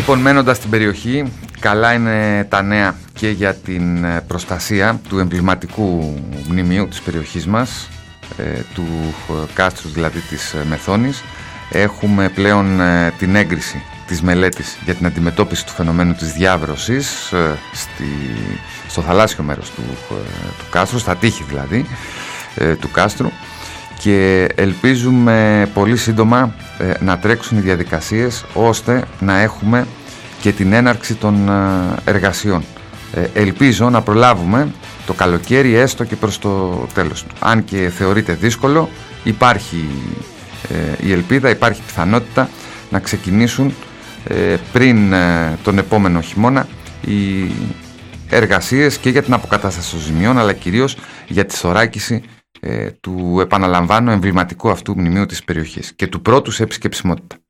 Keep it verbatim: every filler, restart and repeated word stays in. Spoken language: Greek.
Λοιπόν, μένοντας στην περιοχή, καλά είναι τα νέα και για την προστασία του εμβληματικού μνημείου της περιοχής μας, του κάστρου δηλαδή της Μεθόνης. Έχουμε πλέον την έγκριση της μελέτης για την αντιμετώπιση του φαινομένου της διάβρωσης στη, στο θαλάσσιο μέρος του, του κάστρου, στα τείχη δηλαδή του κάστρου, και ελπίζουμε πολύ σύντομα να τρέξουν οι διαδικασίες ώστε να έχουμε και την έναρξη των εργασιών. Ελπίζω να προλάβουμε το καλοκαίρι έστω και προς το τέλος του. Αν και θεωρείται δύσκολο, υπάρχει η ελπίδα, υπάρχει πιθανότητα να ξεκινήσουν πριν τον επόμενο χειμώνα οι εργασίες και για την αποκατάσταση των ζημιών, αλλά κυρίως για τη θωράκιση του, επαναλαμβάνω, εμβληματικού αυτού μνημείου της περιοχής και του πρώτου σε επισκεψιμότητα.